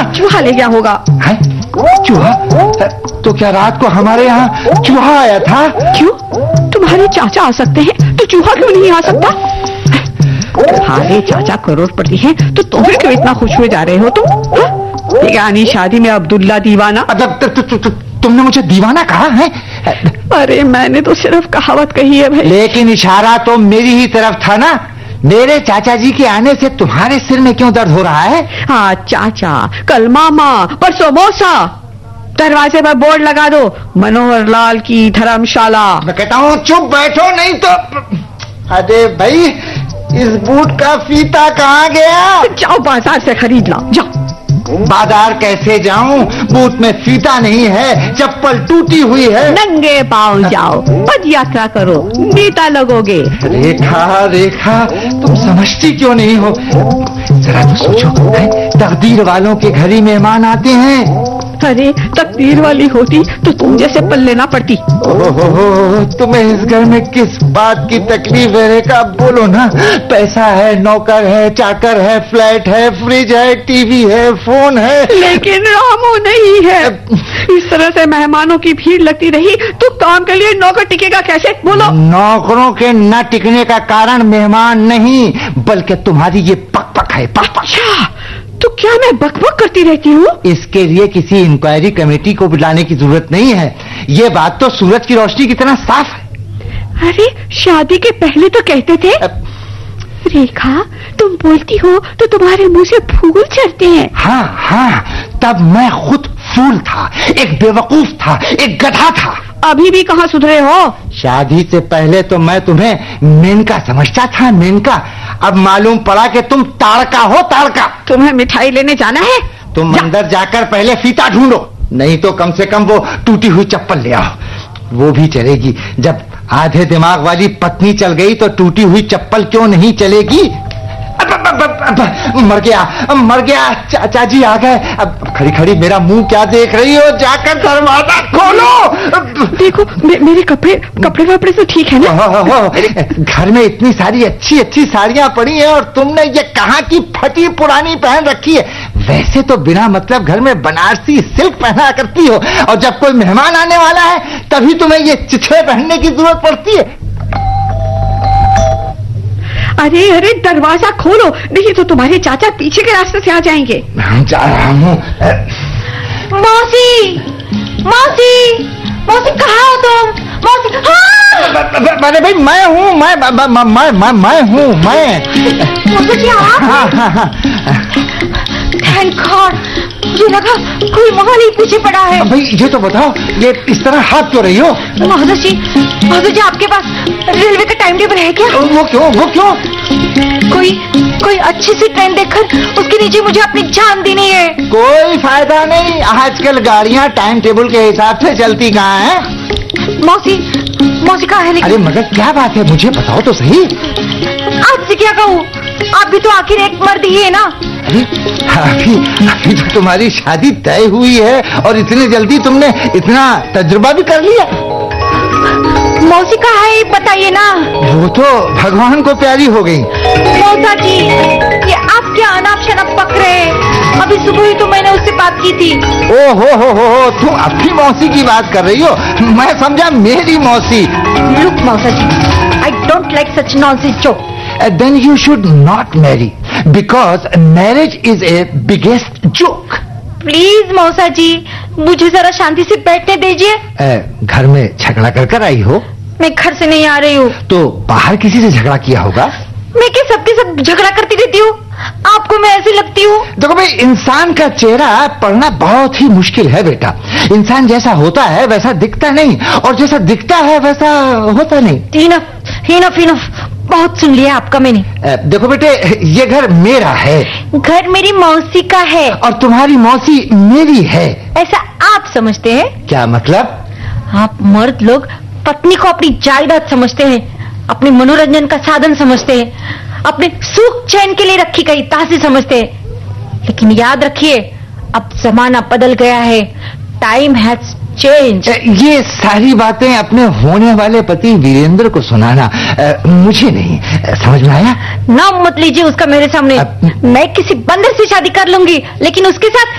चूहा ले गया होगा। है? चूहा? तो क्या रात को हमारे यहाँ चूहा आया था? क्यों? तुम्हारे चाचा आ सकते हैं तो चूहा क्यों नहीं आ सकता? तुम्हारे चाचा करोड़पति हैं तो तुम क्यों इतना खुश हुए जा रहे हो तुम? यानी शादी में अब्दुल्ला दीवाना? तुमने मुझे दीवाना कहा है? अरे मैंने तो सिर्फ कहावत कही है भाई। लेकिन इशारा तो मेरी ही तरफ था ना। मेरे चाचा जी के आने से तुम्हारे सिर में क्यों दर्द हो रहा है? हाँ चाचा, कल मामा, परसों मौसा। दरवाजे पर बोर्ड लगा दो, मनोहर लाल की धर्मशाला। मैं कहता हूँ चुप बैठो, नहीं तो। अरे भाई, इस बूट का फीता कहाँ गया? जाओ बाजार से खरीद लाओ, जाओ। बाजार कैसे जाऊं? बूट में फीता नहीं है, चप्पल टूटी हुई है। नंगे पाँव जाओ, पद यात्रा करो, नेता लगोगे। रेखा रेखा, तुम समझती क्यों नहीं हो? जरा तो सोचो, तकदीर वालों के घर ही मेहमान आते हैं। अरे तकदीर वाली होती तो तुम जैसे पल्ले ना पड़ती। ओहो, तुम्हें इस घर में किस बात की तकलीफ है रेखा? बोलो ना। पैसा है, नौकर है, चाकर है, फ्लैट है, फ्रिज है, टीवी है, फोन है, लेकिन रामू नहीं है। इस तरह से मेहमानों की भीड़ लगती रही तो काम के लिए नौकर टिकेगा कैसे? बोलो। नौकरों के न टिकने का कारण मेहमान नहीं, बल्कि तुम्हारी ये पक है। अच्छा, तो क्या मैं बकबक करती रहती हूँ? इसके लिए किसी इंक्वायरी कमेटी को बुलाने की जरूरत नहीं है। ये बात तो सूरज की रोशनी की तरह साफ है। अरे शादी के पहले तो कहते थे। रेखा, तुम बोलती हो तो तुम्हारे मुंह से फूल झड़ते हैं। हाँ हाँ, तब मैं खुद फूल था, एक बेवकूफ था, एक गधा था। अभी भी कहाँ सुधरे हो? शादी से पहले तो मैं तुम्हें मेनका समझता था, मेनका। अब मालूम पड़ा कि तुम ताड़का हो, ताड़का। तुम्हें मिठाई लेने जाना है? तुम अंदर जाकर पहले फीता ढूंढो, नहीं तो कम से कम वो टूटी हुई चप्पल ले आओ। वो भी चलेगी। जब आधे दिमाग वाली पत्नी चल गई तो टूटी हुई चप्पल क्यों नहीं चलेगी? मर गया। चाचा जी आ गए। अब खड़ी खड़ी मेरा मुंह क्या देख रही हो? जाकर दरवाजा खोलो। देखो मेरे कपड़े वपड़े तो ठीक है ना? घर में इतनी सारी अच्छी अच्छी साड़ियां पड़ी हैं और तुमने ये कहाँ की फटी पुरानी पहन रखी है। वैसे तो बिना मतलब घर में बनारसी सिल्क पहना करती हो, और जब कोई मेहमान आने वाला है तभी तुम्हें ये चिछड़े पहनने की जरूरत पड़ती है। अरे दरवाजा खोलो, नहीं तो तुम्हारे चाचा पीछे के रास्ते से आ जाएंगे। मैं जा रहा हूँ। मौसी, मौसी, मौसी कहाँ हो तुम? मौसी। अरे भाई मैं हूँ, मैं हूँ। मौसी जी आप? थैंक गॉड, मुझे लगा कोई माहौल पीछे पड़ा है। भाई ये तो बताओ, ये इस तरह हाथ क्यों रही हो? महोदय जी आपके पास रेलवे का टाइम टेबल है क्या? वो क्यों? कोई अच्छी सी ट्रेन देखकर उसके नीचे मुझे अपनी जान देनी है। कोई फायदा नहीं, आजकल गाड़ियाँ टाइम टेबल के हिसाब से चलती कहाँ हैं? मौसी कहाँ है? अरे मगर क्या बात है, मुझे बताओ तो सही। आपसे क्या कहूँ, आप भी तो आखिर एक मर्द ही है ना। अभी तो तुम्हारी शादी तय हुई है और इतनी जल्दी तुमने इतना तजुर्बा भी कर लिया। मौसी कहाँ है बताइए ना। वो तो भगवान को प्यारी हो गई। मौसा जी, ये आप क्या अनाप शनाप पक रहे हैं? अभी सुबह ही तो मैंने उससे बात की थी। ओ हो, तुम अपनी मौसी की बात कर रही हो? मैं समझा मेरी मौसी। लुक मौसा जी, I don't like such nonsense joke. Then you should not marry because marriage is a biggest joke. Please मौसा जी, मुझे जरा शांति से बैठने दीजिए। घर में झगड़ा कर आई हो? मैं घर से नहीं आ रही हूँ। तो बाहर किसी से झगड़ा किया होगा? मैं क्या सबके सब झगड़ा करती रहती हूँ? आपको मैं ऐसी लगती हूँ? देखो भाई, इंसान का चेहरा पढ़ना बहुत ही मुश्किल है बेटा। इंसान जैसा होता है वैसा दिखता नहीं, और जैसा दिखता है वैसा होता नहीं। इनफ, बहुत सुन लिया आपका मैंने। देखो बेटे, ये घर मेरा है। घर मेरी मौसी का है। और तुम्हारी मौसी मेरी है। ऐसा आप समझते हैं? क्या मतलब? आप मर्द लोग पत्नी को अपनी जायदाद समझते हैं, अपने मनोरंजन का साधन समझते हैं, अपने सुख चैन के लिए रखी गई तासी समझते हैं। लेकिन याद रखिए, अब जमाना बदल गया है। Time has change. ये सारी बातें अपने होने वाले पति वीरेंद्र को सुनाना मुझे नहीं। समझ में आया? नाम मत लीजिए उसका मेरे सामने। मैं किसी बंदर से शादी कर लूंगी, लेकिन उसके साथ